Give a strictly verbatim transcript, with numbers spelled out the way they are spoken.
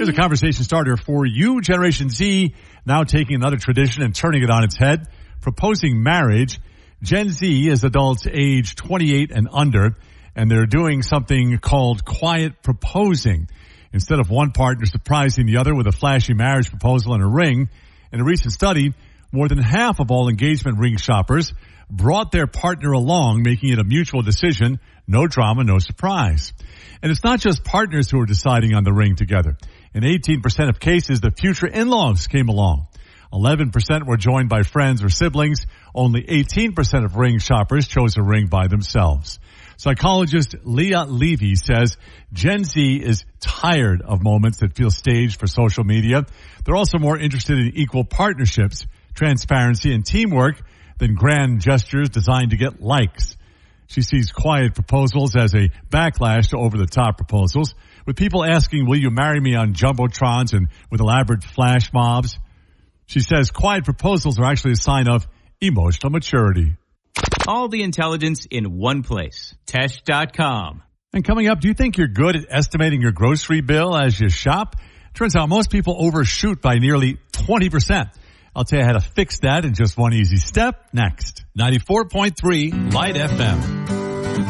Here's a conversation starter for you. Generation Z now taking another tradition and turning it on its head, proposing marriage. Gen Z is adults age twenty-eight and under, and they're doing something called quiet proposing. Instead of one partner surprising the other with a flashy marriage proposal and a ring, in a recent study, more than half of all engagement ring shoppers brought their partner along, making it a mutual decision, no drama, no surprise. And it's not just partners who are deciding on the ring together. In eighteen percent of cases, the future in-laws came along. eleven percent were joined by friends or siblings. Only eighteen percent of ring shoppers chose a ring by themselves. Psychologist Leah Levy says Gen Z is tired of moments that feel staged for social media. They're also more interested in equal partnerships, transparency, and teamwork than grand gestures designed to get likes. She sees quiet proposals as a backlash to over-the-top proposals, with people asking, will you marry me on jumbotrons and with elaborate flash mobs? She says quiet proposals are actually a sign of emotional maturity. All the intelligence in one place. Tesh dot com. And coming up, do you think you're good at estimating your grocery bill as you shop? Turns out most people overshoot by nearly twenty percent. I'll tell you how to fix that in just one easy step next. ninety-four point three Light F M.